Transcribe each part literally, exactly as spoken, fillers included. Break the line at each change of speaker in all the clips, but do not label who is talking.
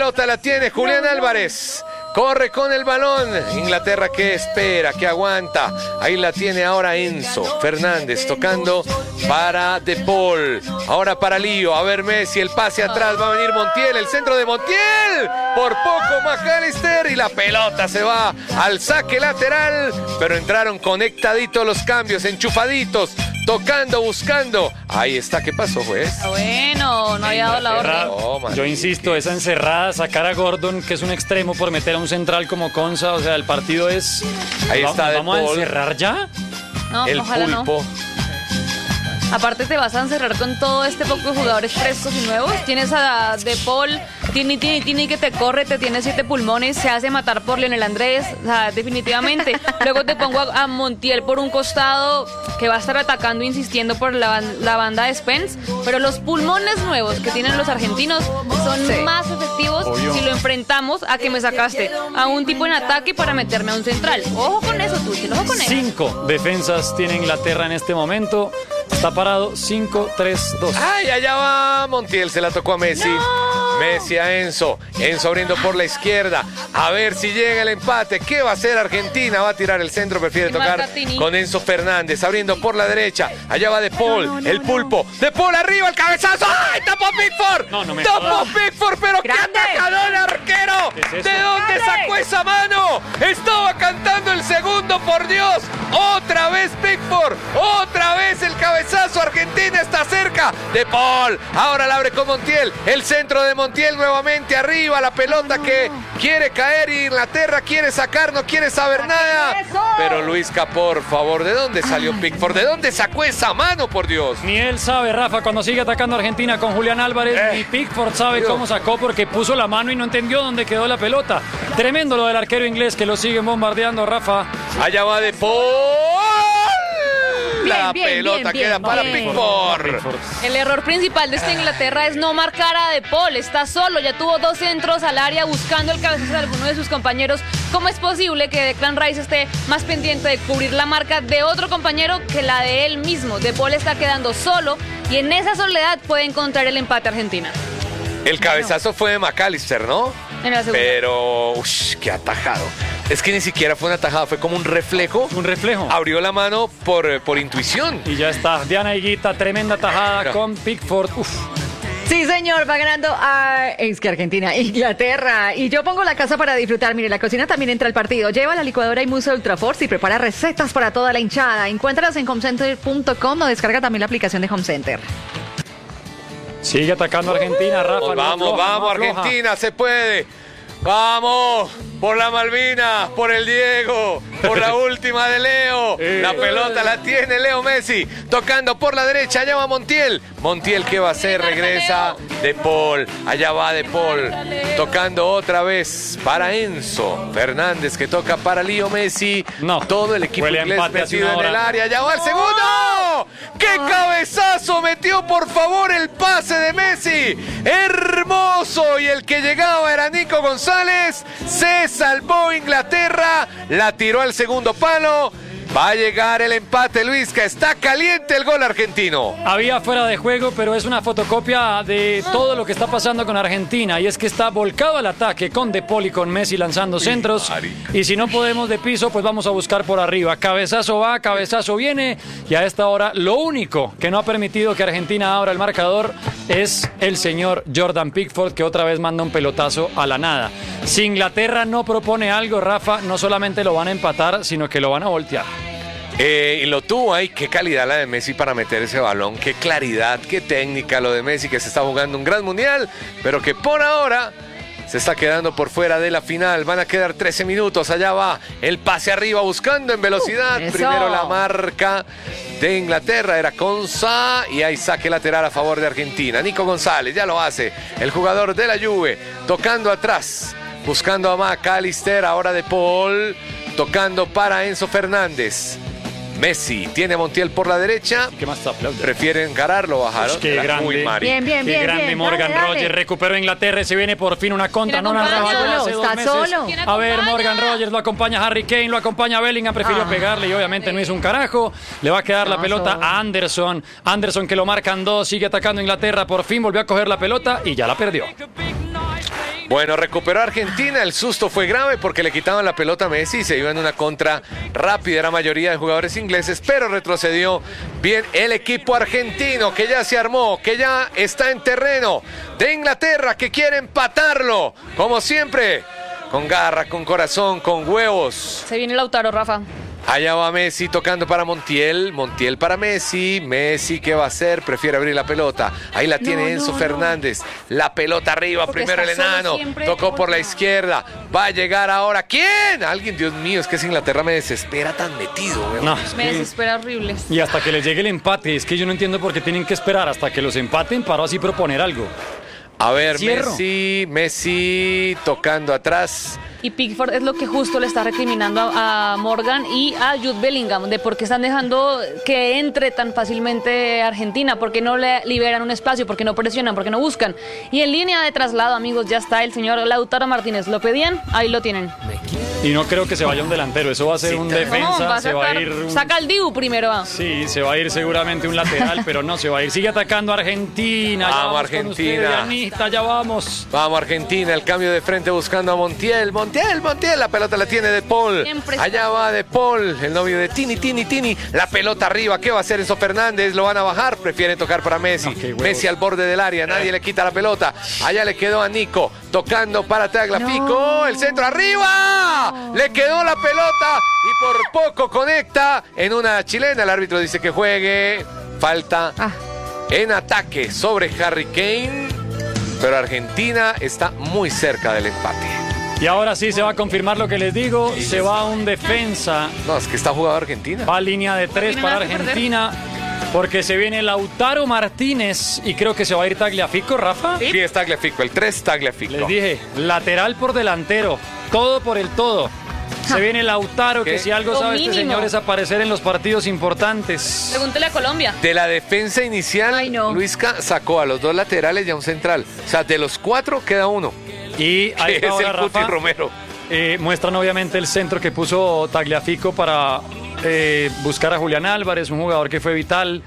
pelota la tiene Julián Álvarez. Corre con el balón. Inglaterra que espera, que aguanta. Ahí la tiene ahora Enzo Fernández tocando para De Paul. Ahora para Lío. A ver Messi, el pase atrás. Va a venir Montiel, el centro de Montiel. Por poco McAllister y la pelota se va al saque lateral. Pero entraron conectaditos los cambios, enchufaditos. Tocando, buscando. Ahí está, ¿qué pasó, juez?
Bueno, no había dado la orden.
Oh,
Yo insisto, esa encerrada, sacar a Gordon, que es un extremo, por meter a un central como Konsa, o sea, el partido es...
Ahí
¿Va-
está De
¿Vamos a
Paul.
encerrar ya?
No,
El
ojalá
pulpo.
no. Aparte te vas a encerrar con todo este poco de jugadores frescos y nuevos. Tienes a De Paul, Tini, Tini, Tini que te corre, te tiene siete pulmones, se hace matar por Lionel Andrés, o sea, definitivamente. Luego te pongo a, a Montiel por un costado que va a estar atacando, insistiendo por la, la banda de Spence, pero los pulmones nuevos que tienen los argentinos son
Sí.
más efectivos
Obvio.
si lo enfrentamos a que me sacaste a un tipo en ataque para meterme a un central. Ojo con eso, Tuchel, ojo con eso.
Cinco defensas tiene Inglaterra en este momento. Está parado cinco tres dos.
Ay, allá va Montiel, se la tocó a Messi. Messi a Enzo. Enzo abriendo por la izquierda. A ver si llega el empate. ¿Qué va a hacer Argentina? Va a tirar el centro, prefiere
Y
tocar
marca Tini.
con Enzo Fernández. Abriendo por la derecha. Allá va De Paul, el pulpo. De Paul arriba, el cabezazo. ¡Ay, tapó Pickford!
No, no me
¡Tapó
jodas.
Pickford! ¡Pero qué
Grande.
atajador, arquero!
¿Qué es eso?
¿De dónde
Grande.
sacó esa mano? Estaba cantando el segundo, por Dios. Otra vez Pickford. Otra vez el cabezazo. Argentina está cerca. De Paul. Ahora la abre con Montiel. El centro de Montiel nuevamente arriba. La pelota que quiere caer y Inglaterra quiere sacar. No quiere saber nada.
eso?
Pero Luisca, por favor, ¿de dónde salió Pickford? ¿De dónde sacó esa mano, por Dios?
Ni él sabe, Rafa, cuando sigue atacando a Argentina con Julián Álvarez,
Eh.
ni Pickford sabe
Dios.
cómo sacó porque puso la mano y no entendió dónde quedó la pelota. Tremendo lo del arquero inglés que lo siguen bombardeando, Rafa.
Allá va De Paul. La
Bien, bien,
pelota
bien,
queda
bien,
para
bien.
Pickford.
El error principal de esta Inglaterra es no marcar a De Paul. Está solo, ya tuvo dos centros al área buscando el cabezazo de alguno de sus compañeros. ¿Cómo es posible que Declan Rice esté más pendiente de cubrir la marca de otro compañero que la de él mismo? De Paul está quedando solo y en esa soledad puede encontrar el empate Argentina.
El cabezazo fue de McAllister, ¿no?
En la segunda.
Pero, uff, qué atajado. Es que ni siquiera fue una atajada, fue como un reflejo.
Un reflejo.
Abrió la mano por, eh, por intuición.
Y ya está. Diana Higuita, tremenda tajada
Claro.
con Pickford. Uf.
Sí, señor, va ganando a... Es que Argentina, Inglaterra. Y yo pongo la casa para disfrutar. Mire, la cocina también entra al partido. Lleva la licuadora y Musa Ultraforce y prepara recetas para toda la hinchada. Encuéntralas en homecenter punto com o descarga también la aplicación de Home Center.
Sigue atacando a Argentina, Rafa.
Vamos,
no
vamos,
afloja,
vamos,
no afloja.
Argentina, se puede. Vamos, por la Malvina, por el Diego, por la última de Leo. La pelota la tiene Leo Messi, tocando por la derecha, allá va Montiel. Montiel, ¿qué va a hacer? Regresa De Paul, allá va De Paul, tocando otra vez para Enzo Fernández, que toca para Leo Messi.
No,
todo el equipo
huele a
inglés
empate hace
metido
una
en el
hora.
área, allá va el segundo. ¡Qué cabezazo metió, por favor, el pase de Messi! ¡Hermoso! Y el que llegaba era Nico González. Se salvó Inglaterra. La tiró al segundo palo. Va a llegar el empate, Luis, que está caliente el gol argentino.
Había fuera de juego, pero es una fotocopia de todo lo que está pasando con Argentina. Y es que está volcado al ataque con De Paul y con Messi lanzando centros.
marica.
Y si no podemos de piso, pues vamos a buscar por arriba. Cabezazo va, cabezazo viene. Y a esta hora, lo único que no ha permitido que Argentina abra el marcador es el señor Jordan Pickford, que otra vez manda un pelotazo a la nada. Si Inglaterra no propone algo, Rafa, no solamente lo van a empatar, sino que lo van a voltear.
Eh, y lo tuvo ahí, qué calidad la de Messi para meter ese balón, qué claridad, qué técnica lo de Messi, que se está jugando un gran mundial, pero que por ahora se está quedando por fuera de la final. Van a quedar trece minutos, allá va el pase arriba buscando en velocidad.
Uh, eso.
Primero la marca de Inglaterra, era Konsa, y hay saque lateral a favor de Argentina. Nico González ya lo hace, el jugador de la Juve, tocando atrás, buscando a McAllister, ahora De Paul, tocando para Enzo Fernández. Messi tiene a Montiel por la derecha.
¿Qué más está aplaudiendo?
Prefiere encararlo, bajaron.
Ush, qué
Era
grande.
muy marica.
Bien, bien,
Qué
bien,
grande
bien.
Morgan
Dale, dale.
Rogers, recuperó Inglaterra y se viene por fin una contra,
¿Quién
no una
acompaña?
rebaño
Solo,
hace dos
está
meses.
solo.
¿Quién
A ver,
acompaña?
Morgan Rogers, lo acompaña Harry Kane, lo acompaña Bellingham, prefirió
Ah.
pegarle y obviamente no hizo un carajo. Le va a quedar la
No,
pelota
solo.
a Anderson. Anderson que lo marcan dos, sigue atacando Inglaterra, por fin volvió a coger la pelota y ya la perdió.
Bueno, recuperó Argentina, el susto fue grave porque le quitaban la pelota a Messi y se iba en una contra rápida, era mayoría de jugadores ingleses, pero retrocedió bien el equipo argentino que ya se armó, que ya está en terreno de Inglaterra, que quiere empatarlo, como siempre, con garra, con corazón, con huevos.
Se viene Lautaro, Rafa.
Allá va Messi tocando para Montiel, Montiel para Messi, Messi ¿qué va a hacer? Prefiere abrir la pelota, ahí la tiene
No,
Enzo
no,
Fernández, la pelota arriba,
Porque
primero el
está solo
enano,
siempre,
tocó por la
porfa.
izquierda, va a llegar ahora, ¿quién? Alguien, Dios mío, es que es Inglaterra, me desespera tan metido, weón.
No,
Me desespera horrible.
y hasta que les llegue el empate, es que yo no entiendo por qué tienen que esperar hasta que los empaten para así proponer algo.
A ver,
Cierro.
Messi, Messi tocando atrás.
Y Pickford es lo que justo le está recriminando a, a Morgan y a Jude Bellingham de por qué están dejando que entre tan fácilmente Argentina, por qué no le liberan un espacio, por qué no presionan, por qué no buscan. Y en línea de traslado, amigos, ya está el señor Lautaro Martínez. ¿Lo pedían? Ahí lo tienen.
Y no creo que se vaya un delantero, eso va a ser un defensa,
No, va a
se va a
sacar-
ir... un-
Saca al Dibu primero. va.
Sí, se va a ir seguramente un lateral, pero no, se va a ir. Sigue atacando Argentina. ya
Vamos,
con
Argentina.
usted, Anita, ya vamos.
Vamos Argentina, el cambio de frente buscando a Montiel, Montiel, Montiel, la pelota la tiene De Paul,
Siempre está.
allá va De Paul, el novio de Tini, Tini, Tini, la pelota arriba, ¿qué va a hacer Enzo Fernández? Lo van a bajar, prefieren tocar para Messi,
No, qué huevos.
Messi al borde del área, nadie le quita la pelota, allá le quedó a Nico, tocando para Tagliafico,
No.
el centro arriba, le quedó la pelota y por poco conecta en una chilena, el árbitro dice que juegue, falta
Ah,
en ataque sobre Harry Kane, pero Argentina está muy cerca del empate.
Y ahora sí se va a confirmar lo que les digo. Se va un defensa.
No, es que está jugando Argentina.
Va a línea de tres
tiene
para
nada que perder.
Argentina. Porque se viene Lautaro Martínez y creo que se va a ir Tagliafico, Rafa.
Sí, es Tagliafico, el tres Tagliafico.
Les dije, lateral por delantero. Todo por el todo. Se viene Lautaro,
¿Qué?
que si algo
Lo
sabe este
mínimo.
señor es aparecer en los partidos importantes.
Pregúntele a Colombia.
De la defensa inicial,
Ay, no.
Luisca sacó a los dos laterales y a un central. O sea, de los cuatro queda uno,
Y a
que
esta
es
hora,
el Cuti
Rafa,
Romero.
eh, muestran obviamente el centro que puso Tagliafico para eh, buscar a Julián Álvarez, un jugador que fue vital.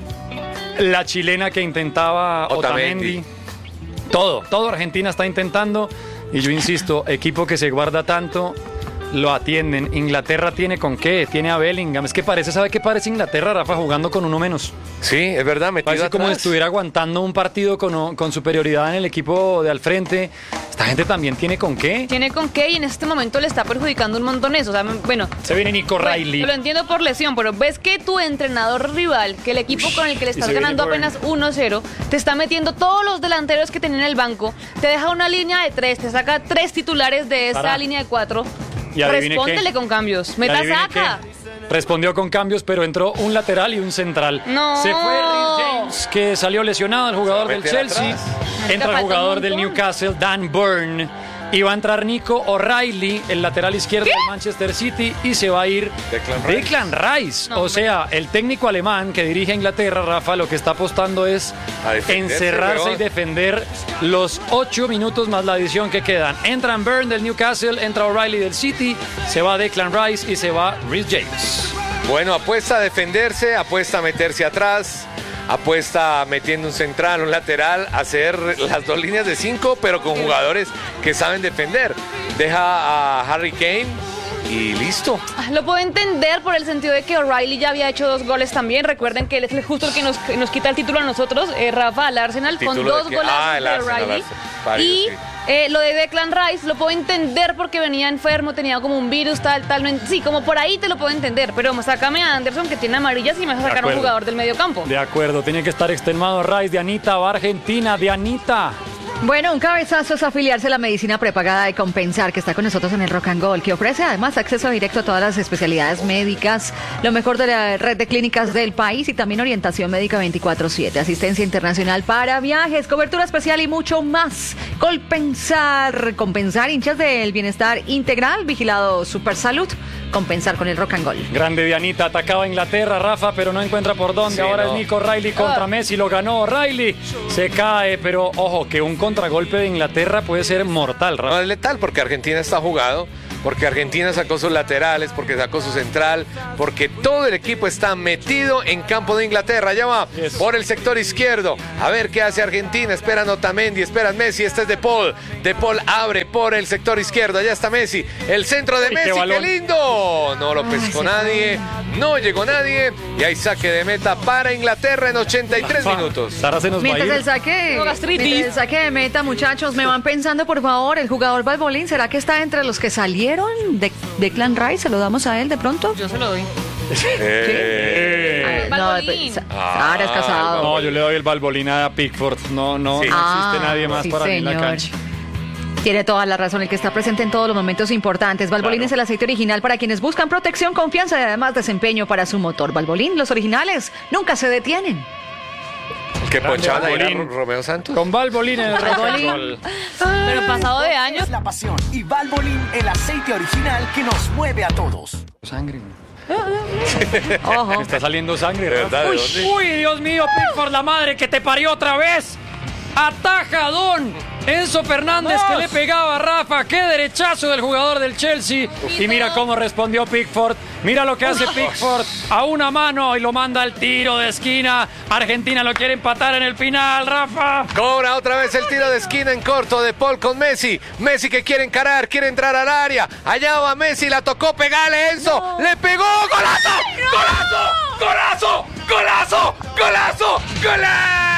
La chilena que intentaba
Otamendi.
Otamendi. Todo, todo Argentina está intentando. Y yo insisto, equipo que se guarda tanto, lo atienden. Inglaterra tiene con qué, tiene a Bellingham. Es que parece, ¿sabe qué parece Inglaterra, Rafa, jugando con uno menos?
Sí, es verdad, metido
Parece como si
atrás.
estuviera aguantando un partido con, con superioridad en el equipo de al frente. Esta gente también tiene con qué.
Tiene con qué y en este momento le está perjudicando un montón eso. O sea, bueno,
Se viene Nico
Bueno,
Riley.
lo entiendo por lesión, pero ves que tu entrenador rival, que el equipo con el que le
y
estás
se viene
ganando
Burn.
apenas uno cero, te está metiendo todos los delanteros que tenía en el banco, te deja una línea de tres, te saca tres titulares de esa
Pará.
línea de cuatro.
Y adivine
Respóndele
qué.
con cambios.
Y
Meta
adivine
saca.
qué. Respondió con cambios, pero entró un lateral y un central.
No.
Se fue Reece James, que salió lesionado, el jugador
Se va a
del
meter
Chelsea.
atrás.
Entra el
falta
jugador
un
del
montón.
Newcastle, Dan Burn. Y va a entrar Nico O'Reilly, el lateral izquierdo
¿Qué?
del Manchester City, y se va a ir
Declan Rice.
Declan Rice.
No,
o sea, el técnico alemán que dirige a Inglaterra, Rafa, lo que está apostando es
A defenderse,
encerrarse
weón.
y defender los ocho minutos más la adición que quedan. Entran Burn del Newcastle, entra O'Reilly del City, se va Declan Rice y se va Reece James.
Bueno, apuesta a defenderse, apuesta a meterse atrás, apuesta a metiendo un central, un lateral, hacer las dos líneas de cinco, pero con jugadores que saben defender. Deja a Harry Kane y listo.
Ah, Lo puedo entender por el sentido de que O'Reilly ya había hecho dos goles también. Recuerden que él es justo el que nos, que nos quita el título a nosotros, eh, Rafa, al Arsenal, con
¿Título de
dos
qué?
goles
Ah, el
de
Arsenal,
O'Reilly.
Arsenal. Varios,
Y
sí.
eh, lo de Declan Rice lo puedo entender porque venía enfermo, tenía como un virus, tal, tal. no en- sí, como por ahí te lo puedo entender. Pero sácame a Anderson, que tiene amarillas, y me vas a sacar a un
acuerdo.
jugador del medio campo.
De acuerdo, tiene que estar extenuado Rice. Dianita va a Argentina, Dianita.
Bueno, un cabezazo es afiliarse a la medicina prepagada de Compensar, que está con nosotros en el Rock and Gold, que ofrece además acceso directo a todas las especialidades médicas, lo mejor de la red de clínicas del país y también orientación médica veinticuatro siete, asistencia internacional para viajes, cobertura especial y mucho más. Compensar, compensar hinchas del bienestar integral, vigilado Super Salud, Compensar con el Rock and Gold.
Grande Dianita, atacaba a Inglaterra, Rafa, pero no encuentra por dónde.
Sí,
Ahora
no.
es Nico O'Reilly contra
Ah.
Messi, lo ganó O'Reilly. Se cae, pero ojo, que un contragolpe de Inglaterra puede ser mortal,
No
Rafa.
es letal porque Argentina está jugado, porque Argentina sacó sus laterales, porque sacó su central, porque todo el equipo está metido en campo de Inglaterra. Ya va
Yes.
por el sector izquierdo. A ver qué hace Argentina. Esperan Otamendi, esperan Messi. Este es De Paul. De Paul abre por el sector izquierdo. Allá está Messi. El centro de
Y qué
Messi. ¡Qué
balón.
lindo! No lo
Ay,
pescó
se
nadie. No llegó nadie. Y hay saque de meta para Inglaterra en ochenta y tres minutos.
Sara se nos va a
Mientras
ir.
el saque,
Tengo gastritis.
mientras el saque de meta, muchachos, me van pensando, por favor, el jugador Balbolín, ¿será que está entre los que salieron de, de Clan Rice? ¿Se lo damos a él de pronto?
Yo se lo doy.
Eh.
Ah, no,
Balbolín.
pues, Sara es casado.
No, yo le doy el Balbolín a Pickford. No, no,
Sí.
no
Ah,
existe nadie más
sí,
para mí en la
señor.
cancha.
Tiene toda la razón, el que está presente en todos los momentos importantes. Balbolín
Claro.
es el aceite original para quienes buscan protección, confianza y además desempeño para su motor. Balbolín, los originales, nunca se detienen.
¿Qué
Grande
ponchada era
Balbolín.
Romeo Santos?
Con Balbolín en el rock and
Balbolín.
roll.
Pero pasado de años.
Es la pasión y Valvoline, el aceite original que nos mueve a todos.
Sangre.
Ojo.
Me está saliendo sangre.
¿De verdad? ¿De
Uy,
dónde?
uy, Dios mío, Pickford, la madre que te parió otra vez. Atajadón. Enzo Fernández que le pegaba a Rafa. Qué derechazo del jugador del Chelsea. Y mira cómo respondió Pickford. Mira lo que hace Pickford. A una mano y lo manda al tiro de esquina. Argentina lo quiere empatar en el final, Rafa.
Cobra otra vez el tiro de esquina en corto de Paul con Messi. Messi que quiere encarar, quiere entrar al área. Allá va Messi, la tocó, pegale Enzo. Le pegó, ¡golazo! ¡Golazo! ¡Golazo! ¡Golazo! ¡Golazo! ¡Golazo!